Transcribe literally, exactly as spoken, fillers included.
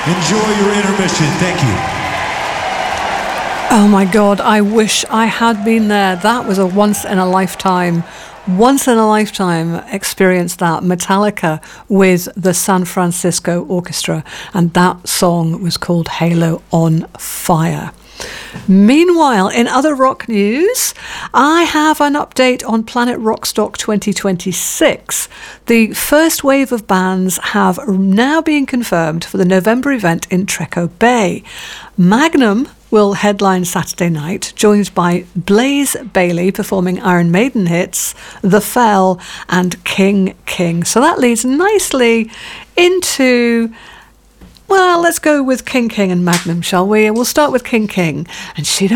Enjoy your intermission. Thank you. Oh my God, I wish I had been there. That was a once in a lifetime, once in a lifetime experience, that Metallica with the San Francisco Orchestra. And that song was called Halo on Fire. Meanwhile, in other rock news, I have an update on Planet Rockstock twenty twenty-six. The first wave of bands have now been confirmed for the November event in Treco Bay. Magnum will headline Saturday night, joined by Blaze Bayley performing Iron Maiden hits, The Fell and King King. So that leads nicely into... Well, let's go with King King and Magnum, shall we? We'll start with King King. And she don't